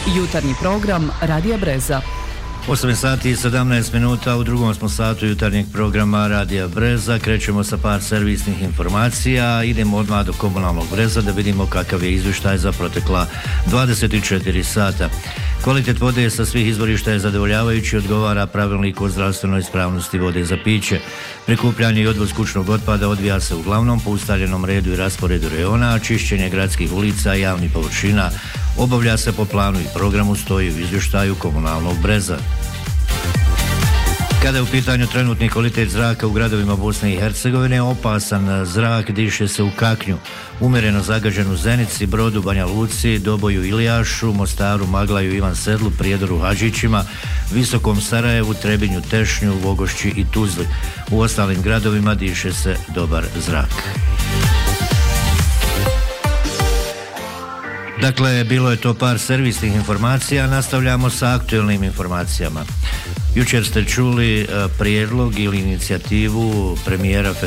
Jutarnji program Radija Breza. 8 sati i 17 minuta, u drugom smo satu jutarnjeg programa Radija Breza. Krećemo sa par servisnih informacija. Idemo odmah do komunalnog Breza da vidimo kakav je izvještaj za protekla 24 sata. Kvalitet vode sa svih izvorišta je zadovoljavajući, odgovara pravilniku o zdravstvenoj ispravnosti vode za piće. Prikupljanje i odvoz kućnog otpada odvija se uglavnom po ustaljenom redu i rasporedu rejona, a čišćenje gradskih ulica i javnih površina obavlja se po planu i programu, stoji u izvještaju komunalnog Breza. Kada je u pitanju trenutni kvalitet zraka u gradovima Bosne i Hercegovine, opasan zrak diše se u Kaknju, umjereno zagađen u Zenici, Brodu, Banja Luci, Doboju, Ilijašu, Mostaru, Maglaju, Ivan Sedlu, Prijedoru, Hadžićima, Visokom Sarajevu, Trebinju, Tešnju, Vogošći i Tuzli. U ostalim gradovima diše se dobar zrak. Dakle, bilo je to par servisnih informacija, nastavljamo sa aktuelnim informacijama. Jučer ste čuli prijedlog ili inicijativu premijera